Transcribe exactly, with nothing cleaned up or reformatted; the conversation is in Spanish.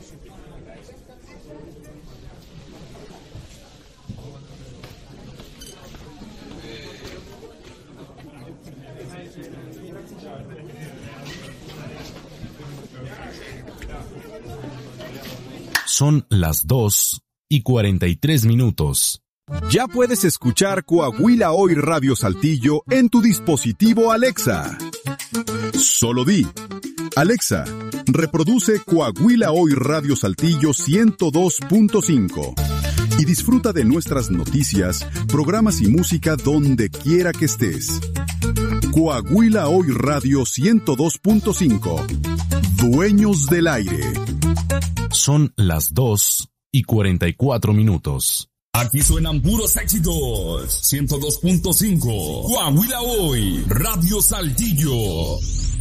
Son las dos y cuarenta y tres minutos. Ya puedes escuchar Coahuila Hoy Radio Saltillo en tu dispositivo Alexa. Solo di: Alexa, reproduce Coahuila Hoy Radio Saltillo ciento dos punto cinco y disfruta de nuestras noticias, programas y música donde quiera que estés. Coahuila Hoy Radio ciento dos punto cinco. Dueños del aire. Son las dos y cuarenta y cuatro minutos. Aquí suenan puros éxitos. ciento dos punto cinco. Coahuila Hoy, Radio Saltillo.